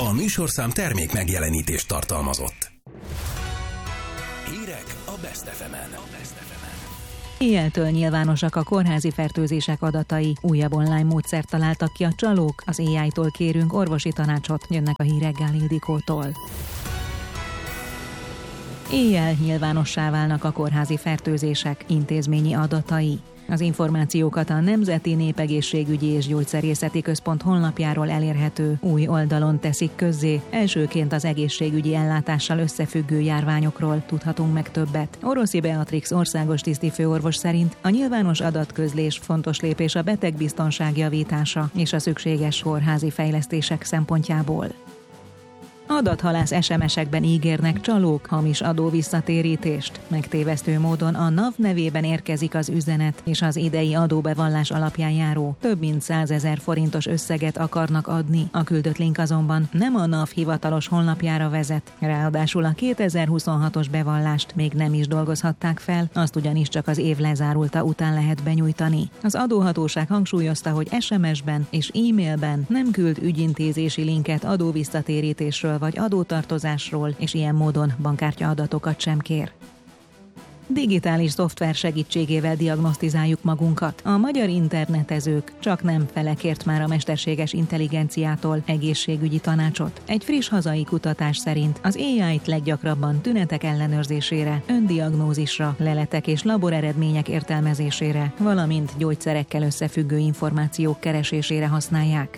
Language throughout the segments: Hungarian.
A műsorszám termék megjelenítést tartalmazott. Hírek a Best FM-en. Éjjeltől nyilvánosak a kórházi fertőzések adatai. Újabb online módszert találtak ki a csalók. Az AI-tól kérünk orvosi tanácsot, jönnek a hírek Gál Ildikótól. Éjjel nyilvánossá válnak a kórházi fertőzések intézményi adatai. Az információkat a Nemzeti Népegészségügyi és Gyógyszerészeti Központ honlapjáról elérhető új oldalon teszik közzé. Elsőként az egészségügyi ellátással összefüggő járványokról tudhatunk meg többet. Oroszi Beatrix országos tisztifőorvos szerint a nyilvános adatközlés fontos lépés a betegbiztonság javítása és a szükséges kórházi fejlesztések szempontjából. Adathalász SMS-ekben ígérnek csalók hamis adóvisszatérítést. Megtévesztő módon a NAV nevében érkezik az üzenet, és az idei adóbevallás alapján járó több mint 100 000 forintos összeget akarnak adni. A küldött link azonban nem a NAV hivatalos honlapjára vezet. Ráadásul a 2026-os bevallást még nem is dolgozhatták fel, azt ugyanis csak az év lezárulta után lehet benyújtani. Az adóhatóság hangsúlyozta, hogy SMS-ben és e-mailben nem küld ügyintézési linket adóvisszatérítésről vagy adótartozásról, és ilyen módon bankkártya adatokat sem kér. Digitális szoftver segítségével diagnosztizáljuk magunkat. A magyar internetezők csak nem felekért már a mesterséges intelligenciától egészségügyi tanácsot. Egy friss hazai kutatás szerint az AI-t leggyakrabban tünetek ellenőrzésére, öndiagnózisra, leletek és laboreredmények értelmezésére, valamint gyógyszerekkel összefüggő információk keresésére használják.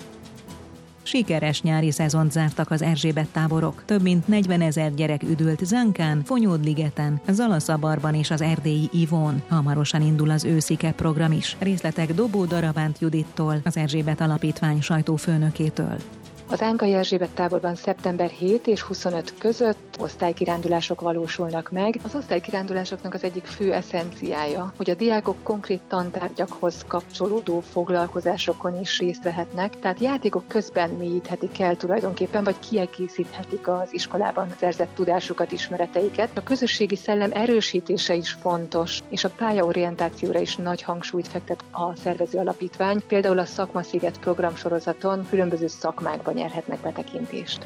Sikeres nyári szezont zártak az Erzsébet táborok. Több mint 40 000 gyerek üdült Zánkán, Fonyódligeten, Zalaszabarban és az erdélyi Ivón. Hamarosan indul az őszike program is. Részletek Dobó Darabánt Judittól, az Erzsébet Alapítvány sajtófőnökétől. Az Ánkai Erzsébet táborban szeptember 7 és 25 között osztálykirándulások valósulnak meg. Az osztálykirándulásoknak az egyik fő eszenciája, hogy a diákok konkrét tantárgyakhoz kapcsolódó foglalkozásokon is részt vehetnek, tehát játékok közben mélyíthetik el tulajdonképpen, vagy kiegészíthetik az iskolában szerzett tudásukat, ismereteiket. A közösségi szellem erősítése is fontos, és a pályaorientációra is nagy hangsúlyt fektet a szervező alapítvány. Például a Szakmasziget programsorozaton különböző szakmákban nyerhetnek betekintést.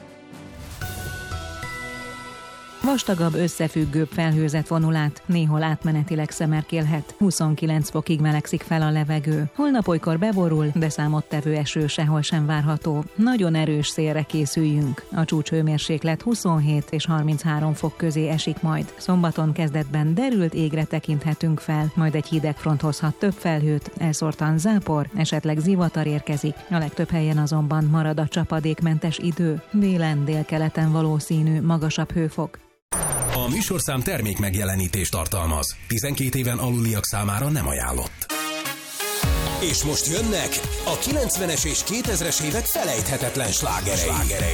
Vastagabb, összefüggőbb felhőzet vonul át, néhol átmenetileg szemerkélhet. 29 fokig melegszik fel a levegő. Holnap olykor beborul, de számottevő eső sehol sem várható. Nagyon erős szélre készüljünk. A csúcshőmérséklet 27 és 33 fok közé esik majd. Szombaton kezdetben derült égre tekinthetünk fel, majd egy hideg front hozhat több felhőt, elszórtan zápor, esetleg zivatar érkezik. A legtöbb helyen azonban marad a csapadékmentes idő. Délen, délkeleten valószínű magasabb hőfok. A műsorszám termék megjelenítést tartalmaz. 12 éven aluliak számára nem ajánlott. És most jönnek a 90-es és 2000-es évek felejthetetlen slágerei.